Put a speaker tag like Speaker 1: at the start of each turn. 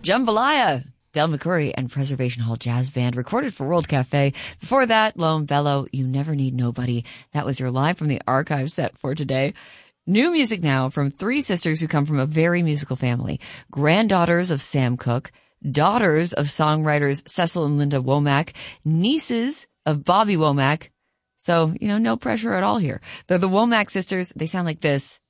Speaker 1: Jambalaya, Del McCoury and Preservation Hall Jazz Band, recorded for World Cafe. Before that, Lone Bellow, You Never Need Nobody. That was your live from the archive set for today. New music now from three sisters who come from a very musical family. Granddaughters of Sam Cooke, daughters of songwriters Cecil and Linda Womack, nieces of Bobby Womack. So, no pressure at all here. They're the Womack sisters. They sound like this.